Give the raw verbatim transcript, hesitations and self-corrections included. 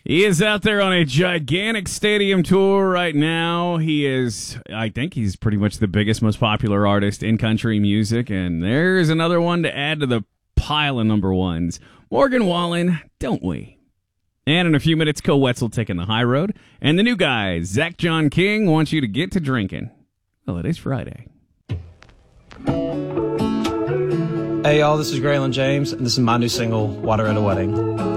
He is out there on a gigantic stadium tour right now. He is, I think he's pretty much the biggest, most popular artist in country music, and there's another one to add to the pile of number ones. Morgan Wallen, don't we? And in a few minutes, Co Wetzel taking the high road, and the new guy, Zach John King, wants you to get to drinking. Well, it is Friday. Hey y'all, this is Graylin James, and this is my new single, Water at a Wedding.